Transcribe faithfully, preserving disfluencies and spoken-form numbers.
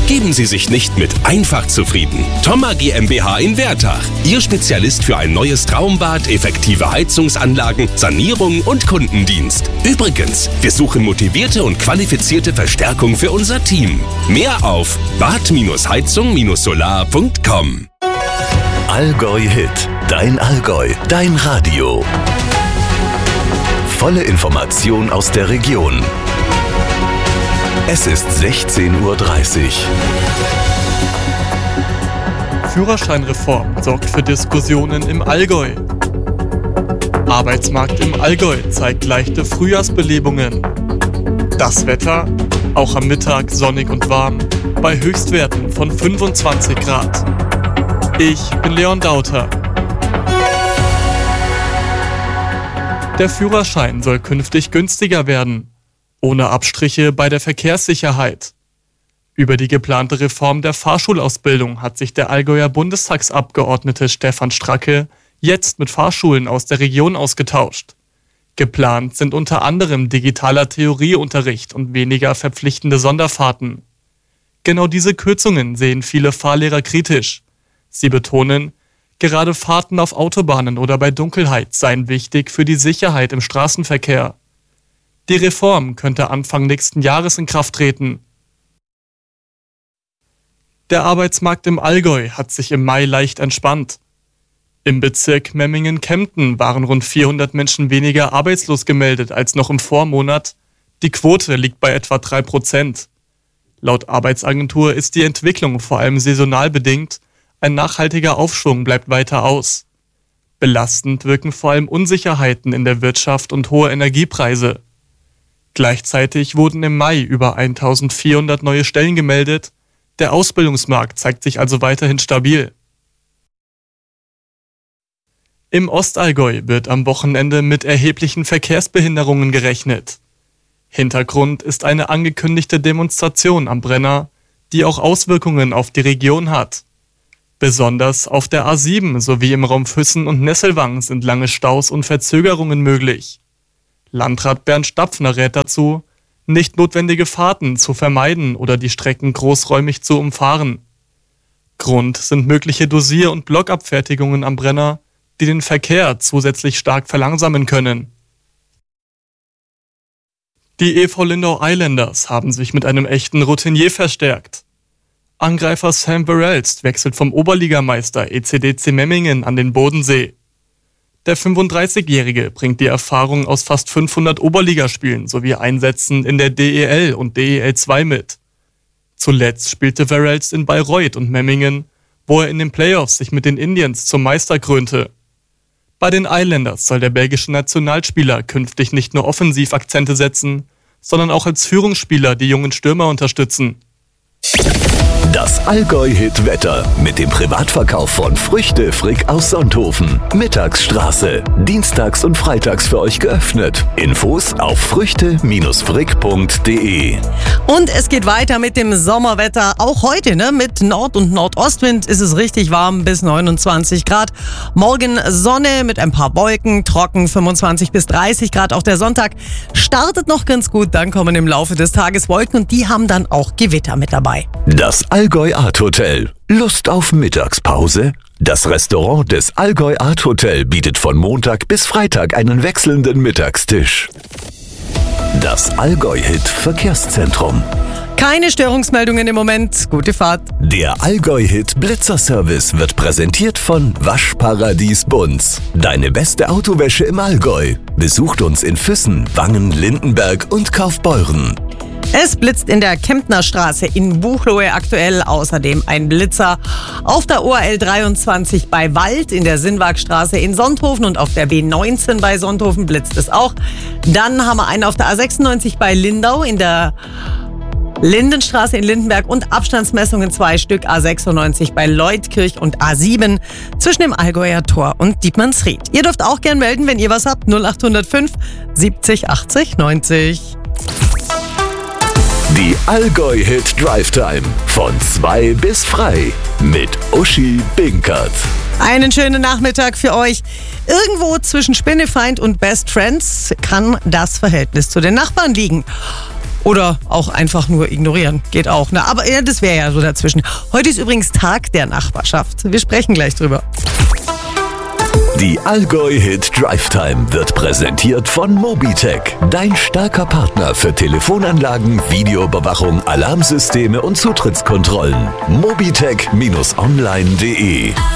Geben Sie sich nicht mit einfach zufrieden. Thoma GmbH in Wertach. Ihr Spezialist für ein neues Traumbad, effektive Heizungsanlagen, Sanierung und Kundendienst. Übrigens, wir suchen motivierte und qualifizierte Verstärkung für unser Team. Mehr auf bad Heizung Solar punkt com. Allgäu Hit. Dein Allgäu. Dein Radio. Volle Information aus der Region. Es ist sechzehn Uhr dreißig. Führerscheinreform sorgt für Diskussionen im Allgäu. Arbeitsmarkt im Allgäu zeigt leichte Frühjahrsbelebungen. Das Wetter, auch am Mittag sonnig und warm, bei Höchstwerten von fünfundzwanzig Grad. Ich bin Leon Dauter. Der Führerschein soll künftig günstiger werden. Ohne Abstriche bei der Verkehrssicherheit. Über die geplante Reform der Fahrschulausbildung hat sich der Allgäuer Bundestagsabgeordnete Stefan Stracke jetzt mit Fahrschulen aus der Region ausgetauscht. Geplant sind unter anderem digitaler Theorieunterricht und weniger verpflichtende Sonderfahrten. Genau diese Kürzungen sehen viele Fahrlehrer kritisch. Sie betonen, gerade Fahrten auf Autobahnen oder bei Dunkelheit seien wichtig für die Sicherheit im Straßenverkehr. Die Reform könnte Anfang nächsten Jahres in Kraft treten. Der Arbeitsmarkt im Allgäu hat sich im Mai leicht entspannt. Im Bezirk Memmingen-Kempten waren rund vierhundert Menschen weniger arbeitslos gemeldet als noch im Vormonat. Die Quote liegt bei etwa drei Prozent. Laut Arbeitsagentur ist die Entwicklung vor allem saisonal bedingt. Ein nachhaltiger Aufschwung bleibt weiter aus. Belastend wirken vor allem Unsicherheiten in der Wirtschaft und hohe Energiepreise. Gleichzeitig wurden im Mai über eintausendvierhundert neue Stellen gemeldet. Der Ausbildungsmarkt zeigt sich also weiterhin stabil. Im Ostallgäu wird am Wochenende mit erheblichen Verkehrsbehinderungen gerechnet. Hintergrund ist eine angekündigte Demonstration am Brenner, die auch Auswirkungen auf die Region hat. Besonders auf der A sieben sowie im Raum Füssen und Nesselwang sind lange Staus und Verzögerungen möglich. Landrat Bernd Stapfner rät dazu, nicht notwendige Fahrten zu vermeiden oder die Strecken großräumig zu umfahren. Grund sind mögliche Dosier- und Blockabfertigungen am Brenner, die den Verkehr zusätzlich stark verlangsamen können. Die E V Lindau Islanders haben sich mit einem echten Routinier verstärkt. Angreifer Sam Verelst wechselt vom Oberligameister E C D C Memmingen an den Bodensee. Der fünfunddreißigjährige bringt die Erfahrung aus fast fünfhundert Oberligaspielen sowie Einsätzen in der D E L und D E L zwei mit. Zuletzt spielte Verelst in Bayreuth und Memmingen, wo er in den Playoffs sich mit den Indians zum Meister krönte. Bei den Islanders soll der belgische Nationalspieler künftig nicht nur offensiv Akzente setzen, sondern auch als Führungsspieler die jungen Stürmer unterstützen. Das Allgäu-Hit-Wetter mit dem Privatverkauf von Früchte Frick aus Sonthofen. Mittagsstraße. Dienstags und freitags für euch geöffnet. Infos auf früchte Frick punkt de. Und es geht weiter mit dem Sommerwetter. Auch heute, ne? Mit Nord- und Nordostwind ist es richtig warm bis neunundzwanzig Grad. Morgen Sonne mit ein paar Wolken, trocken fünfundzwanzig bis dreißig Grad. Auch der Sonntag startet noch ganz gut. Dann kommen im Laufe des Tages Wolken und die haben dann auch Gewitter mit dabei. Das Allgäu Art Hotel. Lust auf Mittagspause? Das Restaurant des Allgäu Art Hotel bietet von Montag bis Freitag einen wechselnden Mittagstisch. Das Allgäu-Hit Verkehrszentrum. Keine Störungsmeldungen im Moment. Gute Fahrt. Der Allgäu-Hit Blitzerservice wird präsentiert von Waschparadies Bunz. Deine beste Autowäsche im Allgäu. Besucht uns in Füssen, Wangen, Lindenberg und Kaufbeuren. Es blitzt in der Kemptner Straße in Buchloe aktuell, außerdem ein Blitzer auf der O R L dreiundzwanzig bei Wald, in der Sinnwagstraße in Sonthofen und auf der B neunzehn bei Sonthofen blitzt es auch. Dann haben wir einen auf der A sechsundneunzig bei Lindau, in der Lindenstraße in Lindenberg und Abstandsmessungen zwei Stück, A sechsundneunzig bei Leutkirch und A sieben zwischen dem Allgäuer Tor und Dietmannsried. Ihr dürft auch gern melden, wenn ihr was habt, null acht null fünf siebzig achtzig neunzig. Die Allgäu-Hit Drive Time von zwei bis frei mit Uschi Binkert. Einen schönen Nachmittag für euch. Irgendwo zwischen Spinnefeind und Best Friends kann das Verhältnis zu den Nachbarn liegen. Oder auch einfach nur ignorieren. Geht auch. Na, aber ja, das wäre ja so dazwischen. Heute ist übrigens Tag der Nachbarschaft. Wir sprechen gleich drüber. Die Allgäu-Hit Drive Time wird präsentiert von Mobitech. Dein starker Partner für Telefonanlagen, Videoüberwachung, Alarmsysteme und Zutrittskontrollen. mobitech Bindestrich online punkt de